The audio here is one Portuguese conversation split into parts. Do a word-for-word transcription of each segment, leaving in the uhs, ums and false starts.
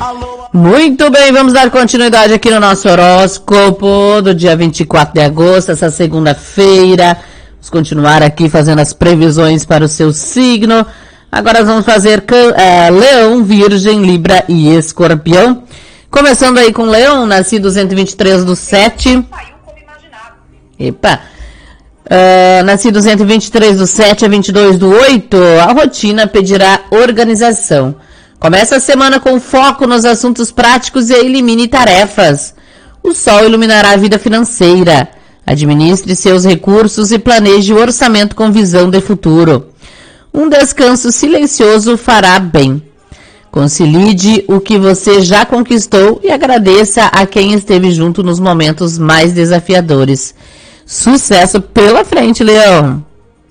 Muito bem, vamos dar continuidade aqui no nosso horóscopo do dia vinte e quatro de agosto, essa segunda-feira. Vamos continuar aqui fazendo as previsões para o seu signo. Agora nós vamos fazer uh, Leão, Virgem, Libra e Escorpião. Começando aí com Leão, nascido cento e vinte e três do sete. Epa! Uh, nascido cento e vinte e três do sete a vinte e dois do oito, a rotina pedirá organização. Comece a semana com foco nos assuntos práticos e elimine tarefas. O sol iluminará a vida financeira. Administre seus recursos e planeje o orçamento com visão de futuro. Um descanso silencioso fará bem. Consolide o que você já conquistou e agradeça a quem esteve junto nos momentos mais desafiadores. Sucesso pela frente, Leão!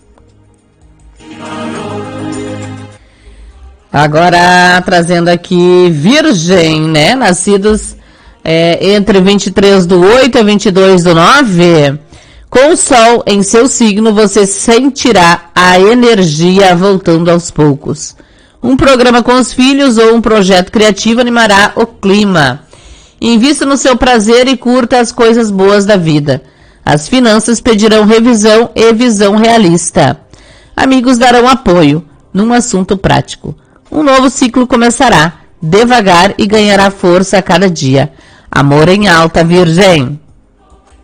Agora, trazendo aqui Virgem, né? Nascidos é, entre vinte e três do oito a vinte e dois do nove. Com o sol em seu signo, você sentirá a energia voltando aos poucos. Um programa com os filhos ou um projeto criativo animará o clima. Invista no seu prazer e curta as coisas boas da vida. As finanças pedirão revisão e visão realista. Amigos darão apoio num assunto prático. Um novo ciclo começará, devagar, e ganhará força a cada dia. Amor em alta, Virgem.